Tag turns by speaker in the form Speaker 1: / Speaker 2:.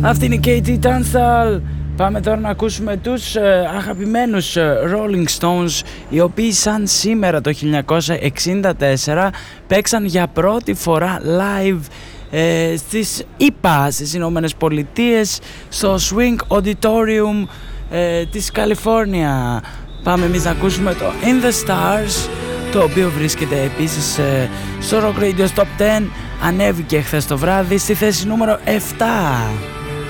Speaker 1: Αυτή είναι η KT Tunstall. Πάμε τώρα να ακούσουμε τους αγαπημένους Rolling Stones, οι οποίοι σαν σήμερα το 1964 παίξαν για πρώτη φορά live στις ΗΠΑ, στις Ηνωμένες Πολιτείες, στο Swing Auditorium της Καλιφόρνια. Πάμε εμείς να ακούσουμε το In The Stars, το οποίο βρίσκεται επίσης στο Rock Radio Top 10. Ανέβηκε χθες το βράδυ στη θέση νούμερο 7.